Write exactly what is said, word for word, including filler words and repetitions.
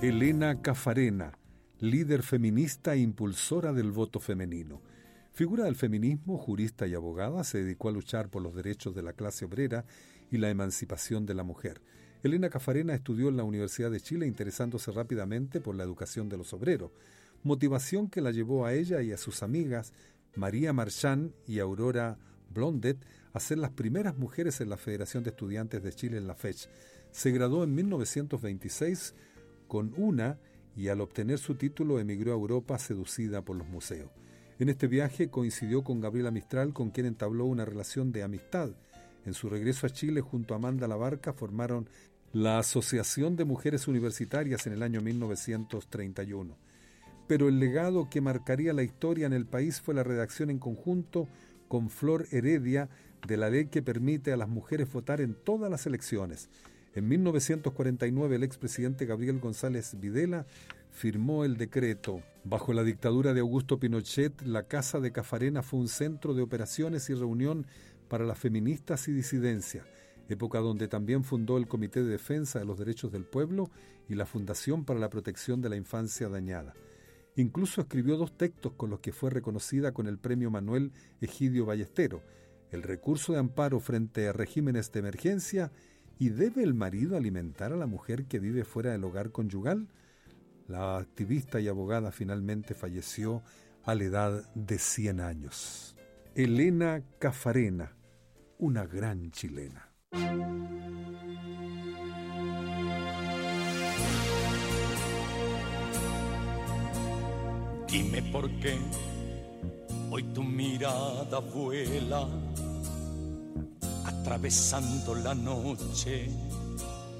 Elena Caffarena, líder feminista e impulsora del voto femenino. Figura del feminismo, jurista y abogada, se dedicó a luchar por los derechos de la clase obrera y la emancipación de la mujer. Elena Caffarena estudió en la Universidad de Chile, interesándose rápidamente por la educación de los obreros, motivación que la llevó a ella y a sus amigas María Marchand y Aurora Blondet a ser las primeras mujeres en la Federación de Estudiantes de Chile, en la FECH. Se graduó en mil novecientos veintiséis con una y al obtener su título emigró a Europa seducida por los museos. En este viaje coincidió con Gabriela Mistral, con quien entabló una relación de amistad. En su regreso a Chile, junto a Amanda Labarca, formaron la Asociación de Mujeres Universitarias en el año mil novecientos treinta y uno. Pero el legado que marcaría la historia en el país fue la redacción en conjunto con Flor Heredia de la ley que permite a las mujeres votar en todas las elecciones. En mil novecientos cuarenta y nueve, el expresidente Gabriel González Videla firmó el decreto. Bajo la dictadura de Augusto Pinochet, la Casa de Caffarena fue un centro de operaciones y reunión para las feministas y disidencia, época donde también fundó el Comité de Defensa de los Derechos del Pueblo y la Fundación para la Protección de la Infancia Dañada. Incluso escribió dos textos con los que fue reconocida con el Premio Manuel Egidio Ballestero: el recurso de amparo frente a regímenes de emergencia y ¿debe el marido alimentar a la mujer que vive fuera del hogar conyugal? La activista y abogada finalmente falleció a la edad de cien años. Elena Caffarena, una gran chilena. Dime por qué hoy tu mirada vuela, atravesando la noche